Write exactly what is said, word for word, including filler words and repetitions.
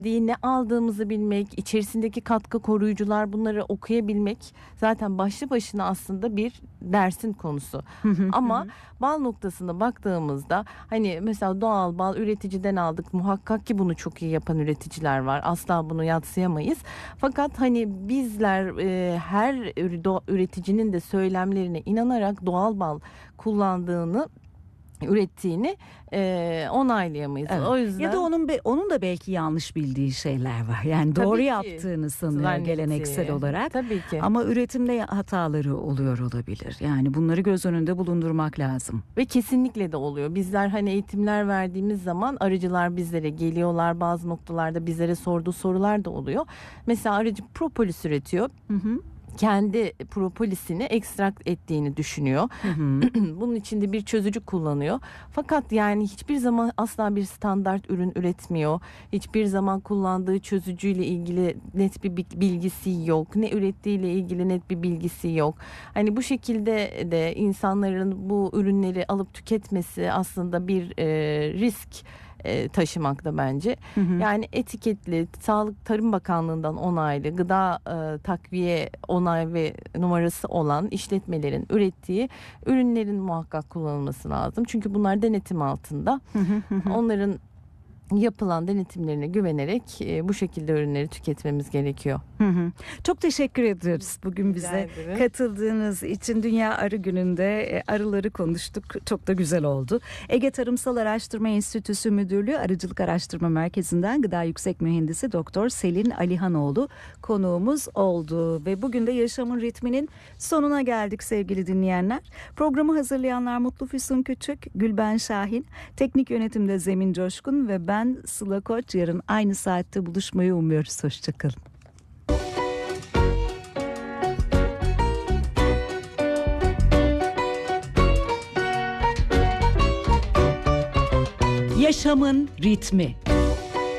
ne aldığımızı bilmek, içerisindeki katkı koruyucular, bunları okuyabilmek zaten başlı başına aslında bir dersin konusu. Ama bal noktasına baktığımızda hani mesela doğal bal üreticiden aldık. Muhakkak ki bunu çok iyi yapan üreticiler var. Asla bunu yadsıyamayız. Fakat hani bizler e, her üreticinin de söylemlerine inanarak doğal bal kullandığını, ürettiğini e, onaylayamayız. Evet. O yüzden ya da onun be, onun da belki yanlış bildiği şeyler var. Yani Tabii doğru ki. yaptığını sanıyor Zannettiği. geleneksel olarak. Tabii ki. Ama üretimde hataları oluyor olabilir. Yani bunları göz önünde bulundurmak lazım. Ve kesinlikle de oluyor. Bizler hani eğitimler verdiğimiz zaman arıcılar bizlere geliyorlar. Bazı noktalarda bizlere sorduğu sorular da oluyor. Mesela arıcı propolis üretiyor. Hı hı. Kendi propolisini ekstrakt ettiğini düşünüyor. Hı hı. Bunun içinde bir çözücü kullanıyor. Fakat yani hiçbir zaman asla bir standart ürün üretmiyor. Hiçbir zaman kullandığı çözücüyle ilgili net bir bilgisi yok. Ne ürettiğiyle ilgili net bir bilgisi yok. Hani bu şekilde de insanların bu ürünleri alıp tüketmesi aslında bir e, risk e, taşımakta bence. Hı hı. Yani etiketli, Sağlık Tarım Bakanlığı'ndan onaylı, gıda e, takviye onay ve numarası olan işletmelerin ürettiği ürünlerin muhakkak kullanılması lazım. Çünkü bunlar denetim altında. Hı hı hı. Onların yapılan denetimlerine güvenerek e, bu şekilde ürünleri tüketmemiz gerekiyor. Hı hı. Çok teşekkür ederiz bugün Rica bize ederim. katıldığınız için. Dünya Arı Günü'nde e, arıları konuştuk. Çok da güzel oldu. Ege Tarımsal Araştırma Enstitüsü Müdürlüğü Arıcılık Araştırma Merkezi'nden Gıda Yüksek Mühendisi Doktor Selin Alihanoğlu konuğumuz oldu. Ve bugün de Yaşamın Ritmi'nin sonuna geldik sevgili dinleyenler. Programı hazırlayanlar Mutlu Füsun Küçük, Gülben Şahin, teknik yönetimde Zemin Coşkun ve ben Sıla Koç. Yarın aynı saatte buluşmayı umuyoruz. Hoşçakalın. Yaşamın ritmi.